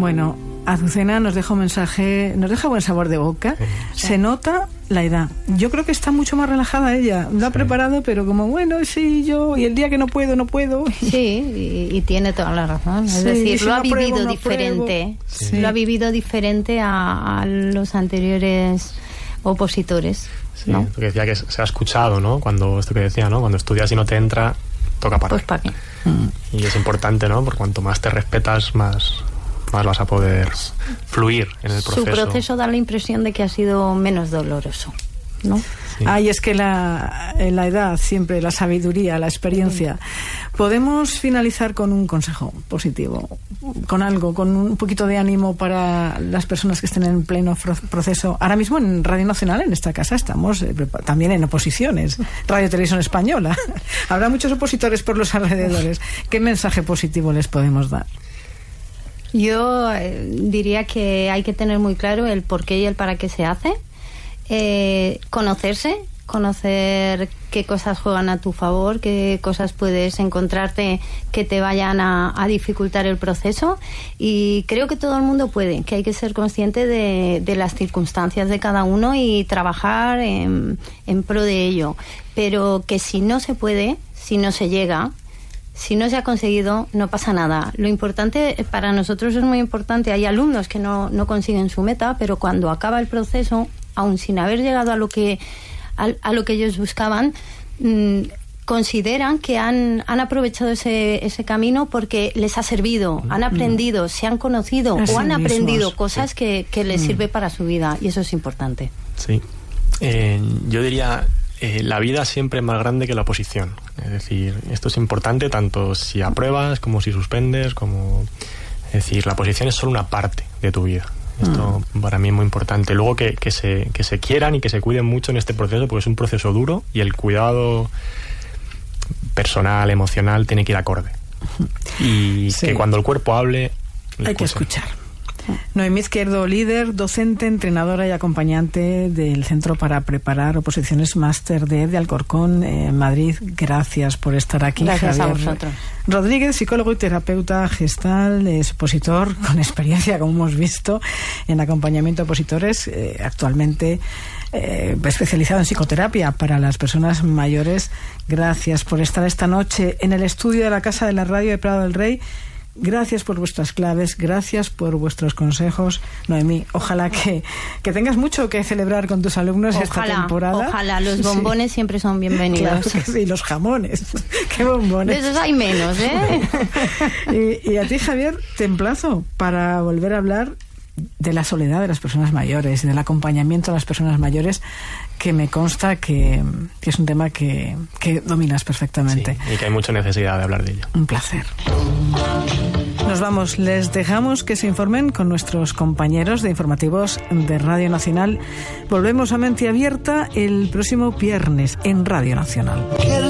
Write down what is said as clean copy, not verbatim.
Bueno, Azucena nos deja un mensaje, nos deja buen sabor de boca. Sí. Se nota la edad. Yo creo que está mucho más relajada ella. Lo ha preparado, pero como, bueno, sí, yo, y el día que no puedo, no puedo. Sí, y tiene toda la razón. Es decir, si lo ha no vivido pruebo, no diferente. Sí. Lo ha vivido diferente a los anteriores opositores. Sí, ¿no? porque decía que se ha escuchado, ¿no? Cuando, esto que decía, ¿no? Cuando estudias y no te entra, toca parar. Pues para qué. Y es importante, ¿no? Porque cuanto más te respetas, más vas a poder fluir en el proceso. Su proceso da la impresión de que ha sido menos doloroso, ¿no? Sí. Y es que la edad, siempre la sabiduría, la experiencia. Podemos finalizar con un consejo positivo, con algo, con un poquito de ánimo para las personas que estén en pleno proceso. Ahora mismo en Radio Nacional, en esta casa, estamos también en oposiciones. Radio Televisión Española. Habrá muchos opositores por los alrededores. ¿Qué mensaje positivo les podemos dar? Yo diría que hay que tener muy claro el por qué y el para qué se hace. Conocer qué cosas juegan a tu favor, qué cosas puedes encontrarte que te vayan a dificultar el proceso, y creo que todo el mundo puede, que hay que ser consciente de las circunstancias de cada uno y trabajar en pro de ello, pero que si no se puede, si no se llega, si no se ha conseguido, no pasa nada. Lo importante, para nosotros es muy importante, hay alumnos que no consiguen su meta, pero cuando acaba el proceso, aun sin haber llegado a lo que ellos buscaban, consideran que han aprovechado ese camino porque les ha servido, han aprendido, se han conocido o han aprendido cosas que les sirve para su vida, y eso es importante. Sí. Yo diría, la vida siempre es más grande que la oposición. Es decir, esto es importante tanto si apruebas como si suspendes, es decir, la oposición es solo una parte de tu vida. Esto para mí es muy importante. Luego que se quieran y que se cuiden mucho en este proceso, porque es un proceso duro y el cuidado personal, emocional, tiene que ir acorde. Y que cuando el cuerpo hable, hay que escuchar. Noemí Izquierdo, líder, docente, entrenadora y acompañante del Centro para Preparar Oposiciones Máster de Alcorcón, en Madrid. Gracias por estar aquí. Gracias Javier a vosotros. Rodríguez, psicólogo y terapeuta gestal, es opositor con experiencia, como hemos visto, en acompañamiento a opositores, actualmente especializado en psicoterapia para las personas mayores. Gracias por estar esta noche en el estudio de la Casa de la Radio de Prado del Rey. Gracias por vuestras claves, gracias por vuestros consejos. Noemí, ojalá que tengas mucho que celebrar con tus alumnos esta temporada. Ojalá, los bombones siempre son bienvenidos. Claro que sí, los jamones. ¡Qué bombones! De esos hay menos, ¿eh? Y a ti, Javier, te emplazo para volver a hablar de la soledad de las personas mayores y del acompañamiento a las personas mayores, que me consta que es un tema que dominas perfectamente. Sí, y que hay mucha necesidad de hablar de ello. Un placer. Nos vamos, les dejamos que se informen con nuestros compañeros de informativos de Radio Nacional. Volvemos a Mente Abierta el próximo viernes en Radio Nacional.